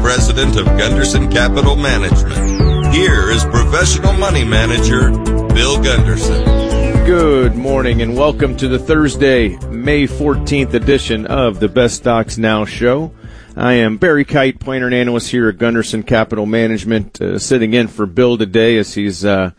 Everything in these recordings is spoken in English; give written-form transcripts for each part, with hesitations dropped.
President of Gunderson Capital Management. Here is professional money manager, Bill Gunderson. Good morning and welcome to the Thursday, May 14th edition of the Best Stocks Now show. I am Barry Kite, planner and analyst here at Gunderson Capital Management, sitting in for Bill today as he's in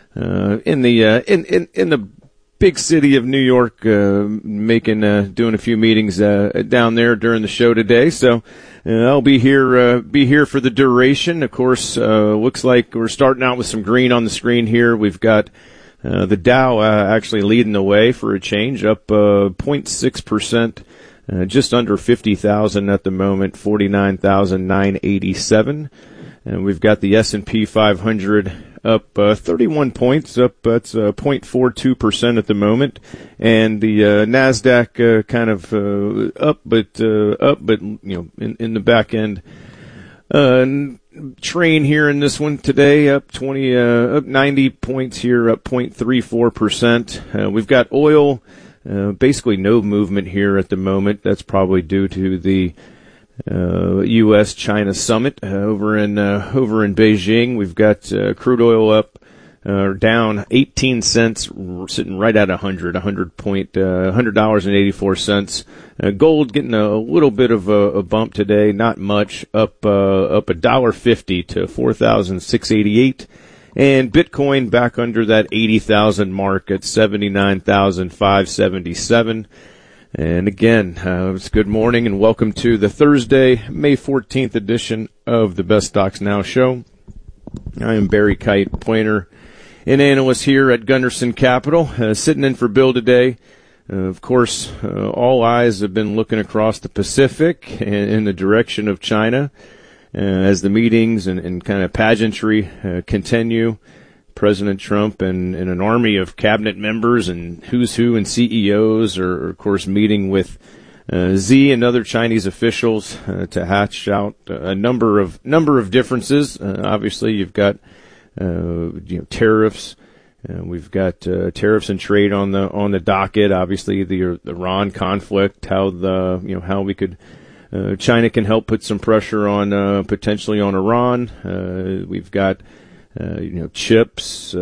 the big city of New York, doing a few meetings down there during the show today. So I'll be here for the duration. Of course, looks like we're starting out with some green on the screen here. We've got the Dow actually leading the way for a change, up 0.6%, just under 50,000 at the moment, 49,987. And we've got the S&P 500 up 31 points, that's 0.42% at the moment, and the Nasdaq kind of up, but in the back end train here in this one today, up 90 points here, up 0.34%. We've got oil, basically no movement here at the moment. That's probably due to the U.S.-China summit over in Beijing. We've got crude oil up down 18 cents, sitting right at $100.84. Gold getting a little bit of a bump today, not much, up $1.50 to 4,688. And Bitcoin back under that 80,000 mark at 79,577. And again, it's good morning and welcome to the Thursday, May 14th edition of the Best Stocks Now show. I am Barry Kite, planner and analyst here at Gunderson Capital, sitting in for Bill today. Of course, all eyes have been looking across the Pacific and in the direction of China as the meetings and kind of pageantry continue. President Trump and an army of cabinet members and who's who and CEOs are, of course, meeting with Xi and other Chinese officials to hatch out a number of differences. Obviously, you've got tariffs. We've got tariffs and trade on the docket. Obviously, the Iran conflict. How we could China can help put some pressure on potentially on Iran. We've got chips,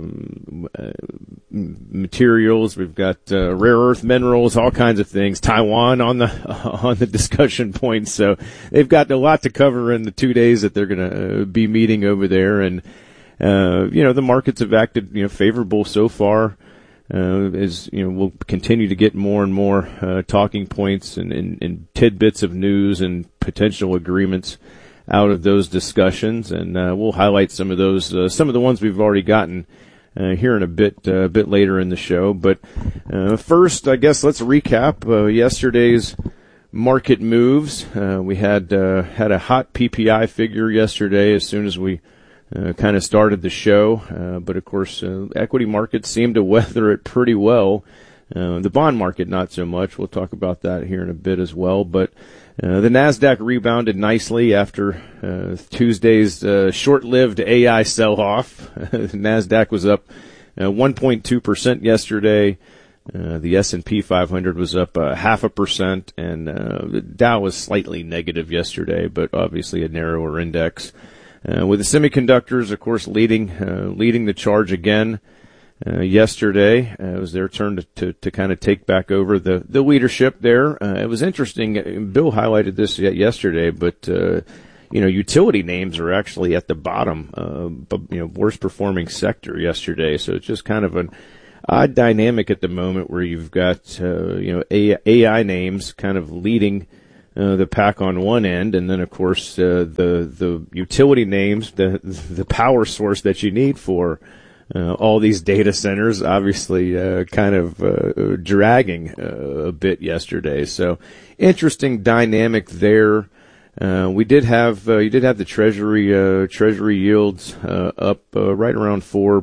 materials. We've got rare earth minerals, all kinds of things. Taiwan on the discussion point. So they've got a lot to cover in the 2 days that they're going to be meeting over there. And the markets have acted favorable so far. As we'll continue to get more and more talking points and tidbits of news and potential agreements out of those discussions, and we'll highlight some of those, some of the ones we've already gotten here in a bit later in the show. But first, I guess let's recap yesterday's market moves. We had a hot PPI figure yesterday as soon as we kind of started the show, but of course, equity markets seem to weather it pretty well. The bond market, not so much. We'll talk about that here in a bit as well, but the Nasdaq rebounded nicely after Tuesday's short-lived AI sell-off. Nasdaq was up 1.2% yesterday. The S&P 500 was up 0.5%, and the Dow was slightly negative yesterday, but obviously a narrower index. With the semiconductors, of course, leading the charge again. Yesterday, it was their turn to kind of take back over the leadership there. It was interesting. Bill highlighted this yesterday, but, utility names are actually at the bottom, worst performing sector yesterday. So it's just kind of an odd dynamic at the moment where you've got, AI names kind of leading the pack on one end, and then of course, the utility names, the power source that you need for all these data centers, obviously kind of dragging a bit yesterday. So interesting dynamic there. You did have the treasury yields up right around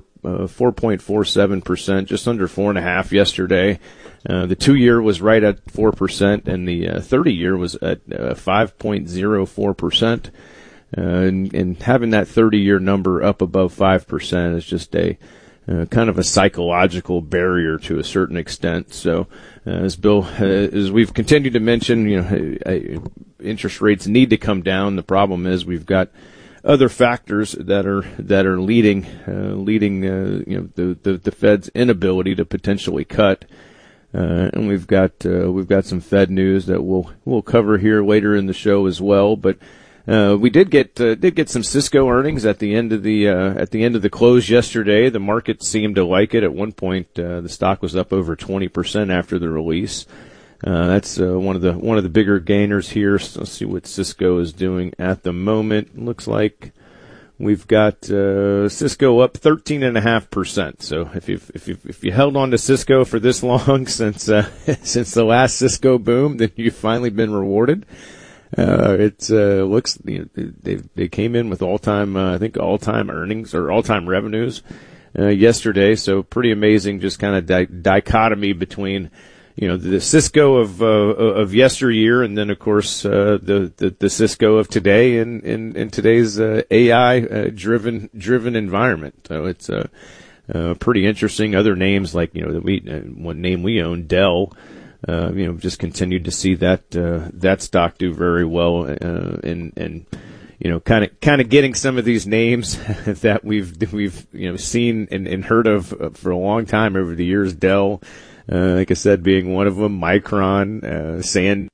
4.47%, just under 4.5% yesterday. The 2-year was right at 4%, and the 30-year was at 5.04%. And having that 30-year number up above 5% is just a kind of a psychological barrier to a certain extent. So, as we've continued to mention, interest rates need to come down. The problem is we've got other factors that are leading the Fed's inability to potentially cut. And we've got some Fed news that we'll cover here later in the show as well. But we did get some Cisco earnings at the end of the close yesterday. The market seemed to like it. At one point, the stock was up over 20% after the release. That's one of the bigger gainers here. So let's see what Cisco is doing at the moment. Looks like we've got Cisco up 13.5%. So if you held on to Cisco for this long since the last Cisco boom, then you've finally been rewarded. Looks they came in with all-time earnings or all-time revenues yesterday. So pretty amazing, just kind of dichotomy between the Cisco of yesteryear, and then of course the Cisco of today in today's AI driven environment. So it's pretty interesting. Other names like one name we own, Dell. Just continued to see that stock do very well, and kind of getting some of these names that we've seen and heard of for a long time over the years. Dell, like I said, being one of them. Micron, Sand.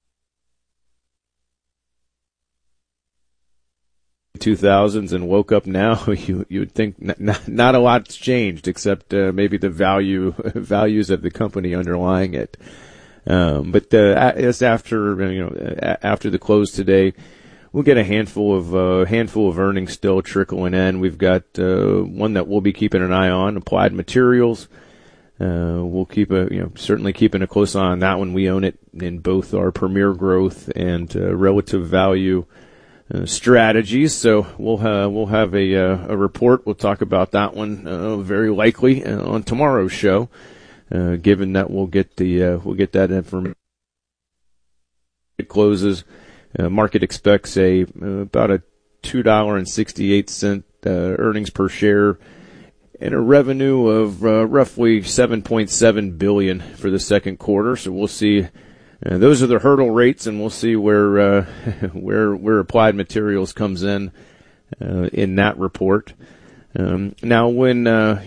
2000s, and woke up now, you would think not a lot's changed except maybe the values of the company underlying it. But as after the close today, we'll get a handful of earnings still trickling in. We've got one that we'll be keeping an eye on, Applied Materials. We'll certainly keeping a close eye on that one. We own it in both our Premier Growth and Relative Value strategies. So we'll have a report. We'll talk about that one very likely on tomorrow's show. Given that we'll get that information. It closes. Market expects about a $2.68 earnings per share and a revenue of roughly $7.7 billion for the second quarter. So we'll see. Those are the hurdle rates, and we'll see where Applied Materials comes in that report. Now, when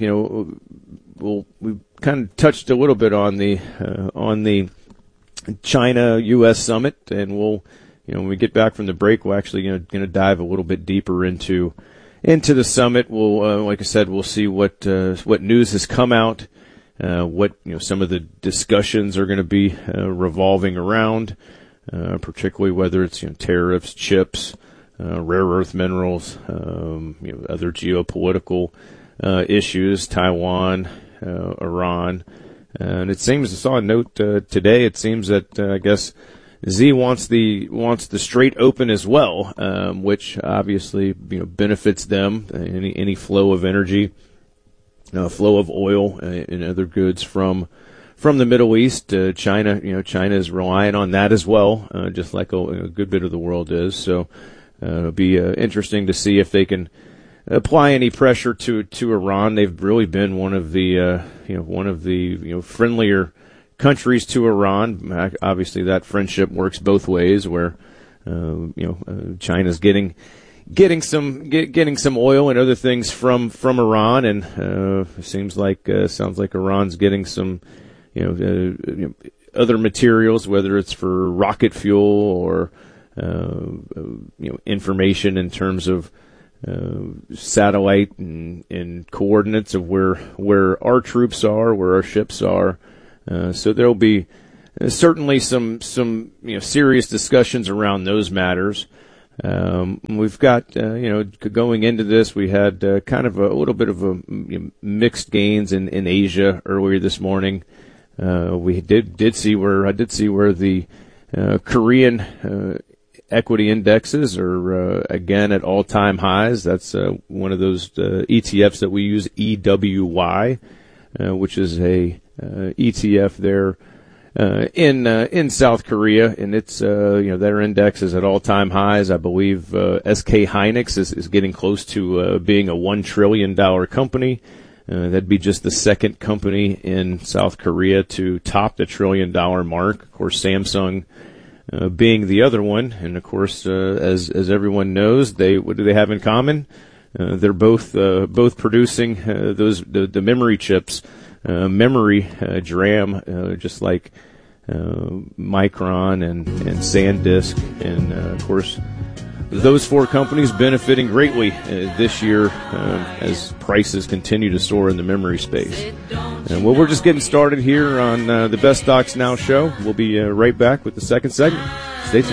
we kind of touched a little bit on the China-U.S. summit, and when we get back from the break, we're actually going to dive a little bit deeper into the summit. We'll, like I said, we'll see what news has come out. What some of the discussions are going to be revolving around, particularly whether it's tariffs, chips, rare earth minerals, other geopolitical issues, Taiwan, Iran, and it seems I saw a note today. It seems that I guess Z wants the Strait open as well, which obviously benefits them. Any flow of energy. Flow of oil and other goods from the Middle East. China is relying on that as well, just like a good bit of the world is. So it'll be interesting to see if they can apply any pressure to Iran. They've really been one of the friendlier countries to Iran. Obviously, that friendship works both ways, where China's getting some oil and other things from Iran, and sounds like Iran's getting some other materials, whether it's for rocket fuel or information in terms of satellite and coordinates of where our troops are, where our ships are. So there'll be certainly some serious discussions around those matters. We've got, going into this, we had kind of a little bit of a mixed gains in Asia earlier this morning. We did see where the Korean equity indexes are again at all-time highs. That's one of those ETFs that we use, EWY, which is a ETF there. In South Korea, and it's their index is at all-time highs. I believe SK Hynix is getting close to being a $1 trillion company. That'd be just the second company in South Korea to top the $1 trillion mark. Of course, Samsung being the other one, and of course, as everyone knows, what do they have in common? They're both producing the memory chips, memory DRAM, just like Micron and SanDisk, and of course, those four companies benefiting greatly this year as prices continue to soar in the memory space. Well, we're just getting started here on the Best Stocks Now show. We'll be right back with the second segment.